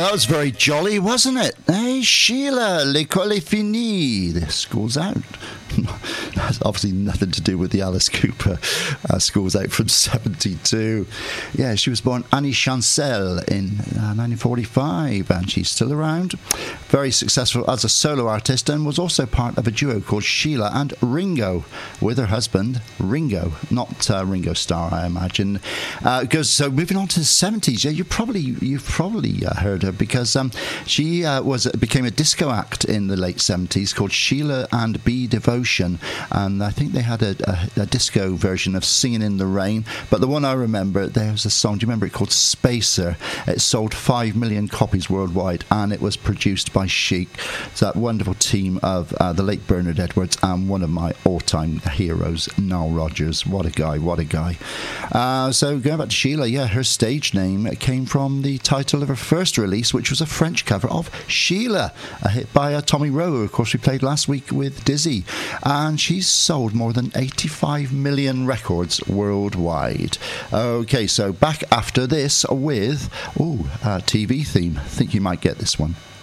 that was very jolly, wasn't it? Hey, Sheila, l'école est finie. The school's out. That's obviously nothing to do with the Alice Cooper. School's out from 72. Yeah, she was born Annie Chancel in 1945, and she's still around. Very successful as a solo artist, and was also part of a duo called Sheila and Ringo with her husband Ringo, not Ringo Starr, I imagine. So moving on to the 70s, yeah, you've probably heard her because she became a disco act in the late 70s called Sheila and B Devotion, and I think they had a disco version of Singing in the Rain, but the one I remember, there was a song, do you remember it, called Spacer? It sold 5 million copies worldwide, and it was produced by Chic. It's that wonderful team of the late Bernard Edwards and one of my all-time heroes, Nile Rodgers. What a guy. So going back to Sheila, yeah, her stage name came from the title of her first release, which was a French cover of Sheila, a hit by Tommy Rowe, who of course we played last week with Dizzy, and she's sold more than 85 million records worldwide. Okay, so back after this with TV theme. I think you might get this one.